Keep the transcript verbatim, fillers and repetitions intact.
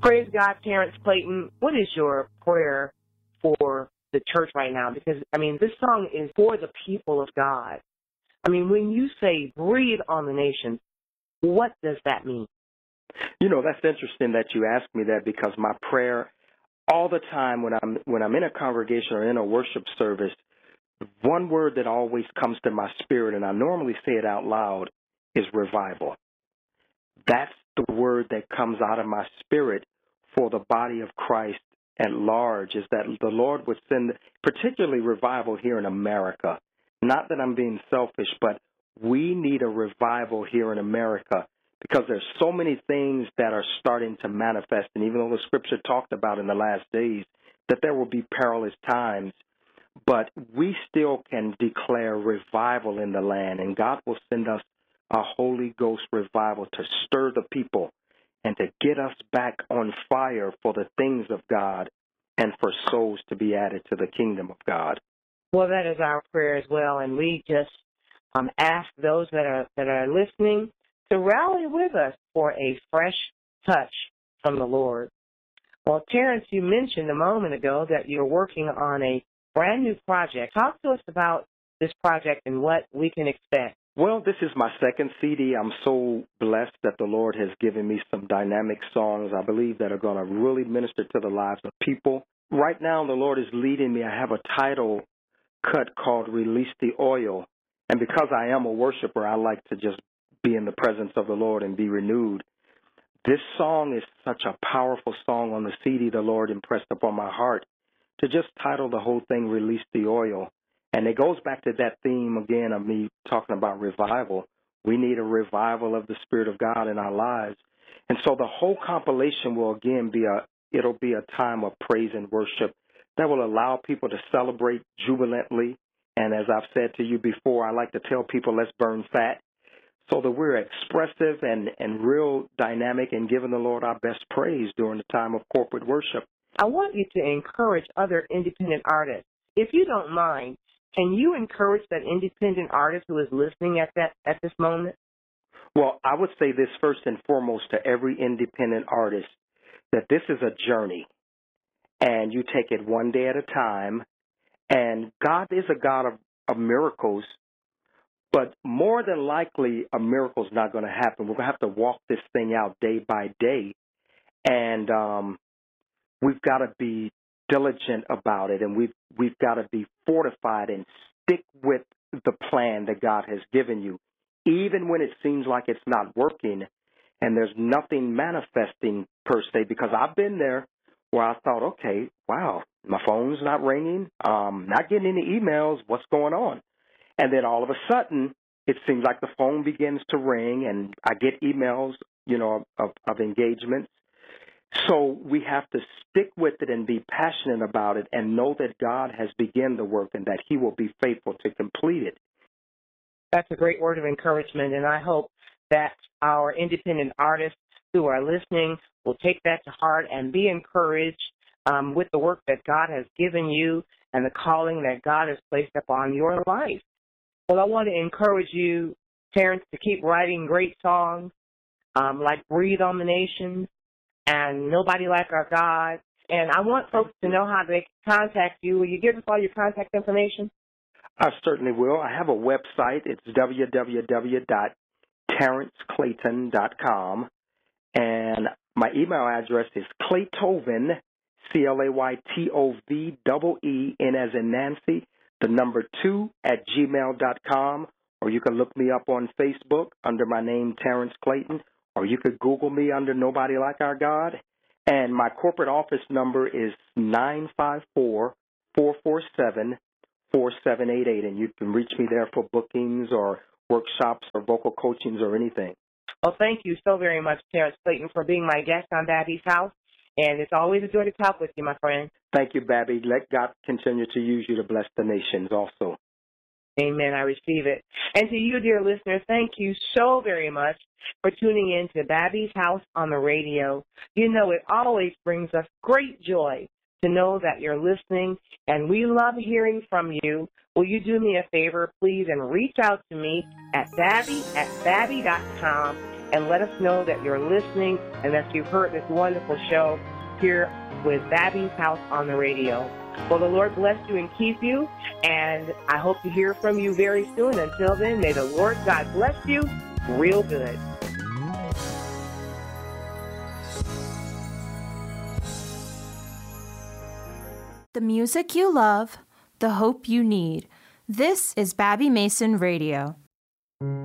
Praise God, Terrence Clayton. What is your prayer for the church right now? Because, I mean, this song is for the people of God. I mean, when you say breathe on the nation, what does that mean? You know, that's interesting that you asked me that, because my prayer all the time when I'm when I'm in a congregation or in a worship service, one word that always comes to my spirit, and I normally say it out loud, is revival. That's the word that comes out of my spirit for the body of Christ at large, is that the Lord would send particularly revival here in America. Not that I'm being selfish, but we need a revival here in America, because there's so many things that are starting to manifest. And even though the scripture talked about in the last days that there will be perilous times, but we still can declare revival in the land, and God will send us a Holy Ghost revival to stir the people and to get us back on fire for the things of God and for souls to be added to the kingdom of God. Well, that is our prayer as well, and we just um, ask those that are that are listening to rally with us for a fresh touch from the Lord. Well, Terrence, you mentioned a moment ago that you're working on a brand new project. Talk to us about this project and what we can expect. Well, this is my second C D. I'm so blessed that the Lord has given me some dynamic songs, I believe, that are going to really minister to the lives of people. Right now, the Lord is leading me. I have a title cut called Release the Oil. And because I am a worshiper, I like to just be in the presence of the Lord and be renewed. This song is such a powerful song on the C D the Lord impressed upon my heart to just title the whole thing Release the Oil. And it goes back to that theme again of me talking about revival. We need a revival of the Spirit of God in our lives. And so the whole compilation will again be a, it'll be a time of praise and worship that will allow people to celebrate jubilantly. And as I've said to you before, I like to tell people, let's burn fat, so that we're expressive and, and real dynamic and giving the Lord our best praise during the time of corporate worship. I want you to encourage other independent artists. If you don't mind, can you encourage that independent artist who is listening at that at this moment? Well, I would say this first and foremost to every independent artist, that this is a journey, and you take it one day at a time, and God is a God of, of miracles, but more than likely a miracle's not going to happen. We're going to have to walk this thing out day by day, and um, we've got to be diligent about it, and we've we've got to be fortified and stick with the plan that God has given you, even when it seems like it's not working and there's nothing manifesting per se. Because I've been there where I thought, okay, wow, my phone's not ringing, um, not getting any emails, what's going on? And then all of a sudden, it seems like the phone begins to ring, and I get emails, you know, of, of engagements. So we have to stick with it and be passionate about it and know that God has begun the work and that he will be faithful to complete it. That's a great word of encouragement, and I hope that our independent artists who are listening will take that to heart and be encouraged um, with the work that God has given you and the calling that God has placed upon your life. Well, I want to encourage you, Terrence, to keep writing great songs um, like Breathe on the Nation and Nobody Like Our God. And I want folks to know how they can contact you. Will you give us all your contact information? I certainly will. I have a website. It's w w w dot terrence clayton dot com. And my email address is claytoven, C L A Y T O V E E N as in Nancy, the number two at gmail dot com. Or you can look me up on Facebook under my name, Terrence Clayton. Or you could Google me under Nobody Like Our God. And my corporate office number is nine five four, four four seven, four seven eight eight. And you can reach me there for bookings or workshops or vocal coachings or anything. Well, thank you so very much, Terrence Clayton, for being my guest on Babby's House. And it's always a joy to talk with you, my friend. Thank you, Babby. Let God continue to use you to bless the nations also. Amen. I receive it. And to you, dear listeners, thank you so very much for tuning in to Babby's House on the radio. You know, it always brings us great joy to know that you're listening, and we love hearing from you. Will you do me a favor, please, and reach out to me at Babby at Babby dot com and let us know that you're listening and that you've heard this wonderful show here with Babby's House on the radio. Well, the Lord bless you and keep you, and I hope to hear from you very soon. Until then, may the Lord God bless you real good. The music you love, the hope you need. This is Babby Mason Radio.